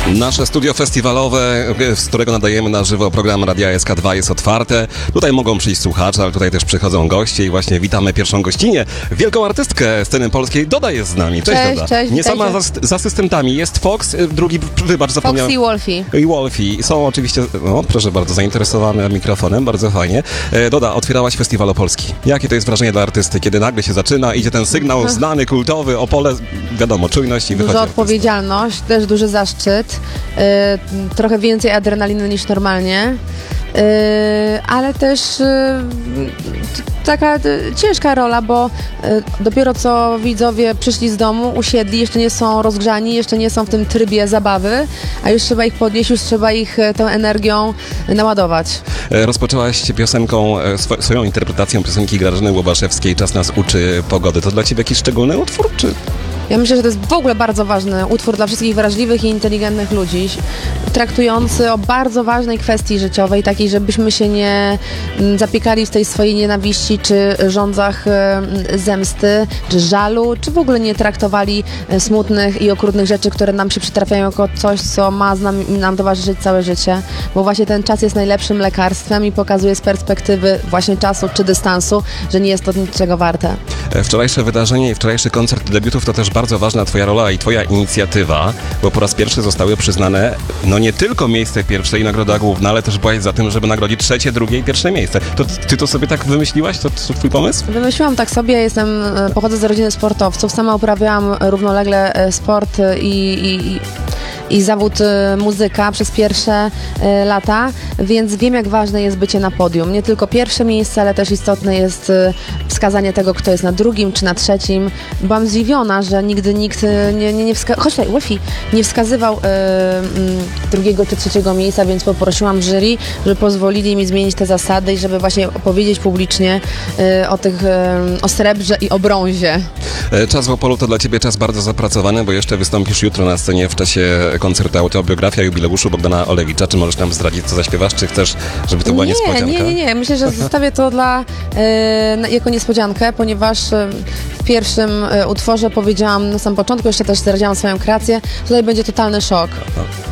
Nasze studio festiwalowe, z którego nadajemy na żywo program Radia SK2 jest otwarte. Tutaj mogą przyjść słuchacze, ale tutaj też przychodzą goście i właśnie witamy pierwszą gościnię, wielką artystkę sceny polskiej. Doda jest z nami. Cześć Doda. Cześć, nie sama z asystentami. Jest Fox, drugi, wybacz, zapomniałem. Fox i Wolfie. I Wolfie. Są oczywiście, no proszę bardzo, zainteresowane mikrofonem, bardzo fajnie. Doda, otwierałaś Festiwal Opolski. Jakie to jest wrażenie dla artysty, kiedy nagle się zaczyna, idzie ten sygnał znany, kultowy, Opole, wiadomo, czujność i wychodzi. Duża odpowiedzialność, też duży zaszczyt, trochę więcej adrenaliny niż normalnie, ale też taka ciężka rola, bo dopiero co widzowie przyszli z domu, usiedli, jeszcze nie są rozgrzani, jeszcze nie są w tym trybie zabawy, a już trzeba ich podnieść, już trzeba ich tą energią naładować. Rozpoczęłaś piosenką, swoją interpretacją piosenki Grażyny Łobaszewskiej "Czas nas uczy pogody". To dla ciebie jakiś szczególny utwór, czy... Ja myślę, że to jest w ogóle bardzo ważny utwór dla wszystkich wrażliwych i inteligentnych ludzi, traktujący o bardzo ważnej kwestii życiowej, takiej, żebyśmy się nie zapiekali w tej swojej nienawiści, czy żądzach zemsty, czy żalu, czy w ogóle nie traktowali smutnych i okrutnych rzeczy, które nam się przytrafiają jako coś, co ma nam towarzyszyć całe życie, bo właśnie ten czas jest najlepszym lekarstwem i pokazuje z perspektywy właśnie czasu czy dystansu, że nie jest to niczego warte. Wczorajsze wydarzenie i wczorajszy koncert debiutów to też bardzo ważna twoja rola i twoja inicjatywa, bo po raz pierwszy zostały przyznane no nie tylko miejsce pierwsze i nagroda główna, ale też byłaś za tym, żeby nagrodzić trzecie, drugie i pierwsze miejsce. To ty to sobie tak wymyśliłaś? To twój pomysł? Wymyśliłam tak sobie, pochodzę z rodziny sportowców, sama uprawiałam równolegle sport i zawód muzyka przez pierwsze lata, więc wiem, jak ważne jest bycie na podium. Nie tylko pierwsze miejsce, ale też istotne jest wskazanie tego, kto jest na drugim czy na trzecim. Byłam zdziwiona, że nigdy nikt nie wskazywał drugiego czy trzeciego miejsca, więc poprosiłam jury, żeby pozwolili mi zmienić te zasady i żeby właśnie opowiedzieć publicznie o srebrze i o brązie. Czas w Opolu to dla ciebie czas bardzo zapracowany, bo jeszcze wystąpisz jutro na scenie w czasie koncertu Autobiografia jubileuszu Bogdana Olewicza. Czy możesz nam zdradzić, co zaśpiewasz, czy chcesz, żeby to była niespodzianka? Nie. Myślę, że zostawię to jako niespodziankę, ponieważ w pierwszym utworze powiedziałam na samym początku, jeszcze też zdradziłam swoją kreację, tutaj będzie totalny szok.